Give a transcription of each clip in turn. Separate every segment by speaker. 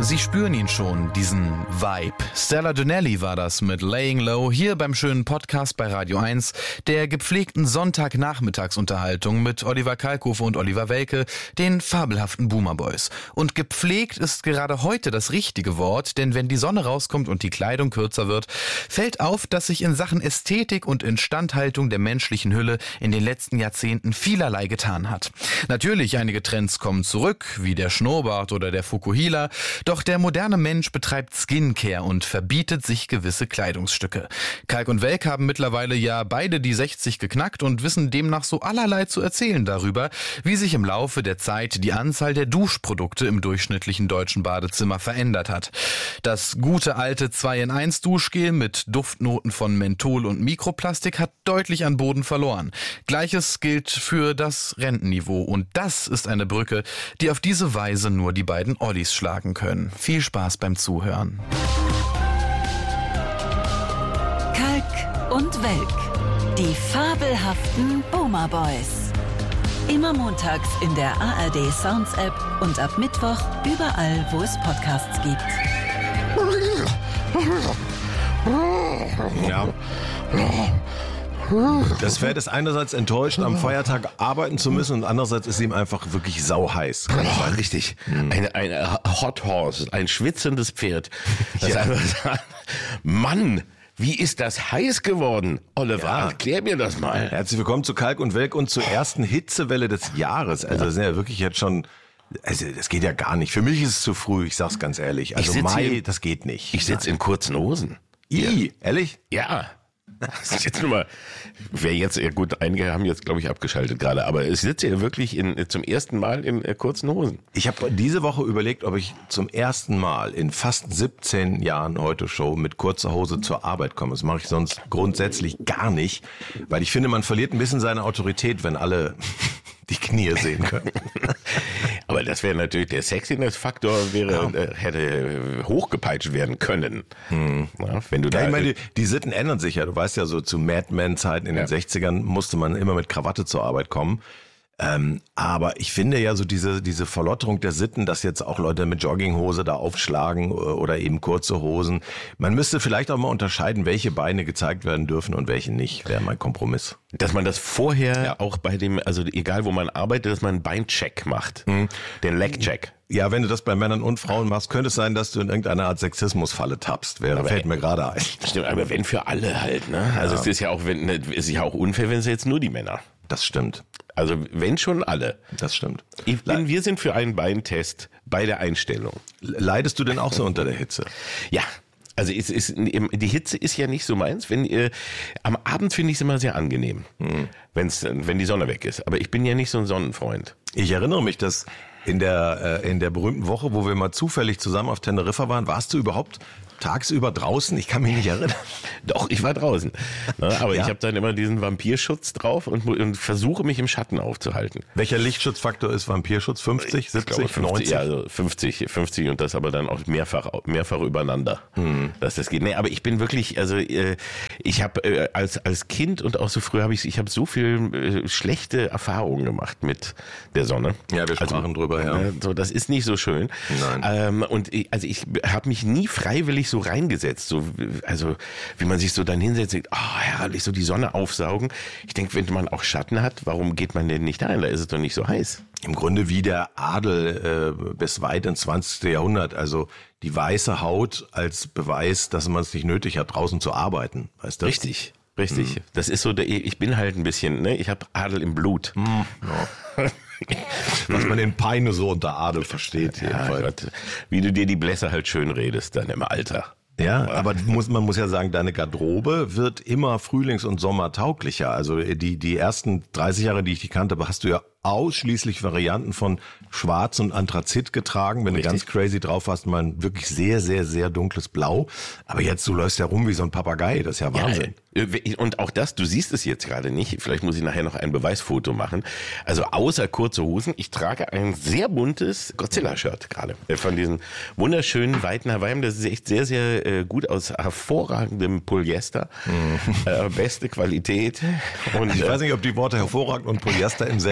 Speaker 1: Sie spüren ihn schon, diesen Vibe. Stella Donnelly war das mit Laying Low hier beim schönen Podcast bei Radio 1, der gepflegten Sonntagnachmittagsunterhaltung mit Oliver Kalkofe und Oliver Welke, den fabelhaften Boomer Boys. Und gepflegt ist gerade heute das richtige Wort, denn wenn die Sonne rauskommt und die Kleidung kürzer wird, fällt auf, dass sich in Sachen Ästhetik und Instandhaltung der menschlichen Hülle in den letzten Jahrzehnten vielerlei getan hat. Natürlich, einige Trends kommen zurück, wie der Schnurrbart oder der Fukuhila, doch der moderne Mensch betreibt Skincare und verbietet sich gewisse Kleidungsstücke. Kalk und Welk haben mittlerweile ja beide die 60 geknackt und wissen demnach so allerlei zu erzählen darüber, wie sich im Laufe der Zeit die Anzahl der Duschprodukte im durchschnittlichen deutschen Badezimmer verändert hat. Das gute alte 2-in-1 Duschgel mit Duftnoten von Menthol und Mikroplastik hat deutlich an Boden verloren. Gleiches gilt für das Rentenniveau und das ist eine Brücke, die auf diese Weise nur die beiden Ollis schlagen können. Viel Spaß beim Zuhören.
Speaker 2: Kalk und Welk, die fabelhaften Boomer Boys. Immer montags in der ARD Sounds App und ab Mittwoch überall, wo es Podcasts gibt.
Speaker 3: Ja. Das Pferd ist einerseits enttäuscht, am Feiertag arbeiten zu müssen und andererseits ist ihm einfach wirklich sauheiß.
Speaker 4: Richtig. Eine Hot Horse, ein schwitzendes Pferd. Das einfach sagt, Mann, wie ist das heiß geworden? Oliver, erklär mir das mal.
Speaker 3: Herzlich willkommen zu Kalk und Welk und zur ersten Hitzewelle des Jahres. Also das sind ja wirklich jetzt schon... Also das geht ja gar nicht. Für mich ist es zu früh, ich sag's ganz ehrlich. Also Mai, das geht nicht.
Speaker 4: Ich sitze in kurzen Hosen.
Speaker 3: Ehrlich?
Speaker 4: Ja. Das ist jetzt nur mal, gut, einige haben jetzt, glaube ich, abgeschaltet gerade, aber ich sitze hier wirklich zum ersten Mal in kurzen Hosen.
Speaker 3: Ich habe diese Woche überlegt, ob ich zum ersten Mal in fast 17 Jahren Heute-Show mit kurzer Hose zur Arbeit komme. Das mache ich sonst grundsätzlich gar nicht, weil ich finde, man verliert ein bisschen seine Autorität, wenn alle die Knie sehen können.
Speaker 4: Aber das wäre natürlich, der Sexiness-Faktor hätte hochgepeitscht werden können. Ja, wenn du
Speaker 3: ich meine, die Sitten ändern sich ja. Du weißt ja, so zu Mad Men-Zeiten in den 60ern musste man immer mit Krawatte zur Arbeit kommen. Aber ich finde ja so diese Verlotterung der Sitten, dass jetzt auch Leute mit Jogginghose da aufschlagen oder eben kurze Hosen. Man müsste vielleicht auch mal unterscheiden, welche Beine gezeigt werden dürfen und welche nicht, wäre mein Kompromiss.
Speaker 4: Dass man das vorher auch bei dem, also egal wo man arbeitet, dass man einen Beincheck macht. Den Legcheck.
Speaker 3: Ja, wenn du das bei Männern und Frauen machst, könnte es sein, dass du in irgendeiner Art Sexismusfalle tappst. Fällt mir gerade ein.
Speaker 4: Stimmt, aber wenn für alle halt, ne? Also es ist ja auch unfair, wenn es jetzt nur die Männer.
Speaker 3: Das stimmt.
Speaker 4: Also wenn schon alle.
Speaker 3: Das stimmt.
Speaker 4: Wir sind für einen Beintest bei der Einstellung.
Speaker 3: Leidest du denn auch so unter der Hitze?
Speaker 4: Ja. Also die Hitze ist ja nicht so meins. Am Abend finde ich es immer sehr angenehm, wenn die Sonne weg ist. Aber ich bin ja nicht so ein Sonnenfreund.
Speaker 3: Ich erinnere mich, dass in der berühmten Woche, wo wir mal zufällig zusammen auf Teneriffa waren, warst du überhaupt tagsüber draußen? Ich kann mich nicht erinnern.
Speaker 4: Doch, ich war draußen. Aber ich habe dann immer diesen Vampirschutz drauf und versuche mich im Schatten aufzuhalten.
Speaker 3: Welcher Lichtschutzfaktor ist Vampirschutz? 50, 70,
Speaker 4: glaube, 50,
Speaker 3: 90?
Speaker 4: Ja, also 50 und das aber dann auch mehrfach übereinander. Dass das geht. Nee, aber ich bin wirklich, also ich habe als Kind und auch so früh ich habe so viel schlechte Erfahrungen gemacht mit der Sonne.
Speaker 3: Ja, wir sprachen drüber, ja.
Speaker 4: So, das ist nicht so schön.
Speaker 3: Nein.
Speaker 4: Und ich habe mich nie freiwillig so reingesetzt, also wie man sich so dann hinsetzt, herrlich so die Sonne aufsaugen. Ich denke, wenn man auch Schatten hat, warum geht man denn nicht rein? Da ist es doch nicht so heiß.
Speaker 3: Im Grunde wie der Adel bis weit ins 20. Jahrhundert, also die weiße Haut als Beweis, dass man es nicht nötig hat, draußen zu arbeiten. Weißt du?
Speaker 4: Richtig. Das ist so, ich bin halt ein bisschen, ne, ich habe Adel im Blut.
Speaker 3: Ja. Was man in Peine so unter Adel versteht.
Speaker 4: Ja, Gott, wie du dir die Blässe halt schön redest dann im Alter.
Speaker 3: Ja, aber man muss ja sagen, deine Garderobe wird immer frühlings- und sommertauglicher. Also die ersten 30 Jahre, die ich dich kannte, hast du ja ausschließlich Varianten von Schwarz und Anthrazit getragen. Wenn du ganz crazy drauf hast, mal ein wirklich sehr, sehr, sehr dunkles Blau. Aber jetzt, du läufst ja rum wie so ein Papagei. Das ist ja Wahnsinn.
Speaker 4: Und auch das, du siehst es jetzt gerade nicht. Vielleicht muss ich nachher noch ein Beweisfoto machen. Also außer kurze Hosen, ich trage ein sehr buntes Godzilla-Shirt gerade. Von diesen wunderschönen weiten Hawaii. Das ist echt sehr, sehr gut aus hervorragendem Polyester. Beste Qualität.
Speaker 3: Und ich weiß nicht, ob die Worte hervorragend und Polyester im selben Satz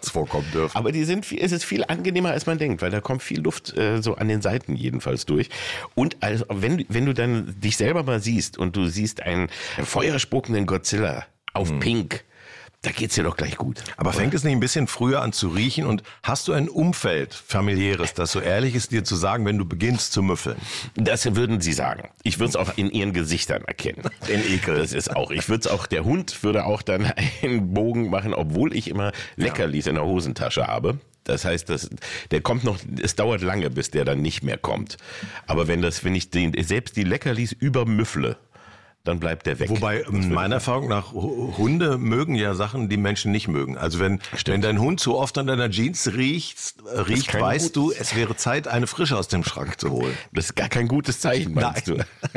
Speaker 3: kurz vorkommen dürfen.
Speaker 4: Aber es ist viel angenehmer, als man denkt, weil da kommt viel Luft so an den Seiten jedenfalls durch. Und also, wenn du dann dich selber mal siehst und du siehst einen feuerspuckenden Godzilla auf Pink, da geht's dir doch gleich gut.
Speaker 3: Aber fängt es nicht ein bisschen früher an zu riechen und hast du ein Umfeld, familiäres, das so ehrlich ist, dir zu sagen, wenn du beginnst zu müffeln?
Speaker 4: Das würden sie sagen. Ich würde es auch in ihren Gesichtern erkennen.
Speaker 3: Den Ekel.
Speaker 4: Das ist auch. Der Hund würde auch dann einen Bogen machen, obwohl ich immer Leckerlis in der Hosentasche habe. Das heißt, der kommt noch, es dauert lange, bis der dann nicht mehr kommt. Aber wenn ich selbst die Leckerlis übermüffle, dann bleibt der weg.
Speaker 3: Wobei, meiner Erfahrung nach, Hunde mögen ja Sachen, die Menschen nicht mögen. Also wenn dein Hund zu oft an deiner Jeans riecht, weißt du, es wäre Zeit, eine frische aus dem Schrank zu holen.
Speaker 4: Das ist gar kein gutes Zeichen, meinst du?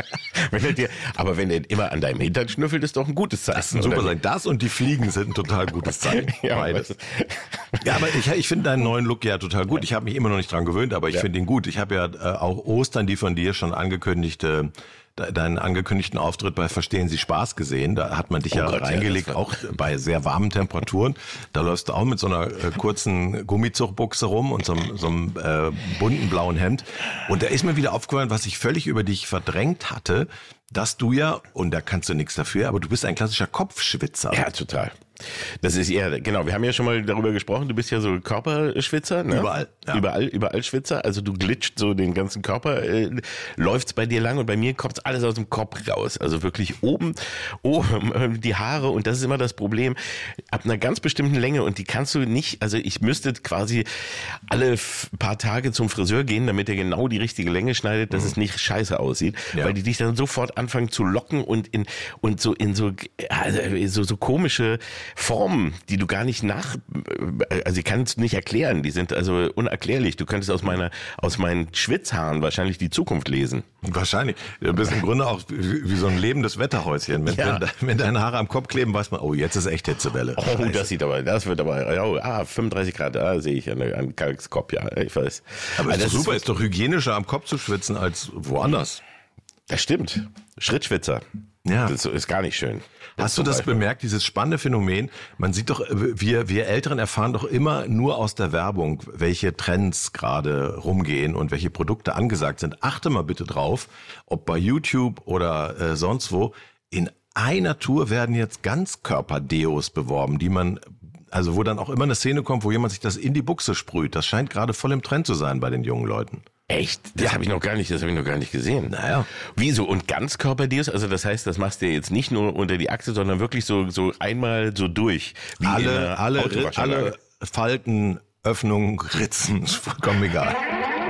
Speaker 4: Aber wenn er immer an deinem Hintern schnüffelt, ist doch ein gutes Zeichen.
Speaker 3: Das ist ein super Zeichen. Das und die Fliegen sind ein total gutes Zeichen. Beides. Ja, aber ich finde deinen neuen Look ja total gut. Ich habe mich immer noch nicht dran gewöhnt, aber ich finde ihn gut. Ich habe ja auch Ostern die von dir schon deinen angekündigten Auftritt bei Verstehen Sie Spaß gesehen. Da hat man dich reingelegt, auch bei sehr warmen Temperaturen. Da läufst du auch mit so einer kurzen Gummizuchtbuchse rum und so einem bunten blauen Hemd. Und da ist mir wieder aufgefallen, was ich völlig über dich verdrängt hatte, dass du ja, und da kannst du nichts dafür, aber du bist ein klassischer Kopfschwitzer.
Speaker 4: Ja, total. Das ist genau, wir haben ja schon mal darüber gesprochen, du bist ja so Körperschwitzer, ne?
Speaker 3: Überall. Ja.
Speaker 4: Überall Schwitzer, also du glitscht so den ganzen Körper, läuft's bei dir lang und bei mir kommt's alles aus dem Kopf raus, also wirklich oben die Haare und das ist immer das Problem, ab einer ganz bestimmten Länge und die kannst du nicht, also ich müsste quasi alle paar Tage zum Friseur gehen, damit er genau die richtige Länge schneidet, dass es nicht scheiße aussieht, weil die dich dann sofort anfangen zu locken und in so komische Formen, die du gar nicht also ich kann es nicht erklären, die sind also unerklärlich. Du könntest aus meinen Schwitzhaaren wahrscheinlich die Zukunft lesen.
Speaker 3: Wahrscheinlich. Du bist im Grunde auch wie so ein lebendes Wetterhäuschen. Wenn deine Haare am Kopf kleben, weiß man, oh, jetzt ist echt Hitzewelle.
Speaker 4: Oh, das wird aber, 35 Grad, sehe ich an Kalks Kopf, ja, ich weiß.
Speaker 3: Aber das ist super, ist doch hygienischer am Kopf zu schwitzen als woanders.
Speaker 4: Das stimmt. Schrittschwitzer.
Speaker 3: Ja.
Speaker 4: Das ist gar nicht schön.
Speaker 3: Hast du das bemerkt, dieses spannende Phänomen? Man sieht doch, wir Älteren erfahren doch immer nur aus der Werbung, welche Trends gerade rumgehen und welche Produkte angesagt sind. Achte mal bitte drauf, ob bei YouTube oder sonst wo, in einer Tour werden jetzt Ganzkörper-Deos beworben, wo dann auch immer eine Szene kommt, wo jemand sich das in die Buchse sprüht. Das scheint gerade voll im Trend zu sein bei den jungen Leuten.
Speaker 4: Echt? Das habe ich noch gar nicht gesehen.
Speaker 3: Naja.
Speaker 4: Wieso? Und Ganzkörperdeos? Also das heißt, das machst du jetzt nicht nur unter die Achse, sondern wirklich so einmal so durch. Wie
Speaker 3: alle Falten, Öffnungen, Ritzen, vollkommen egal.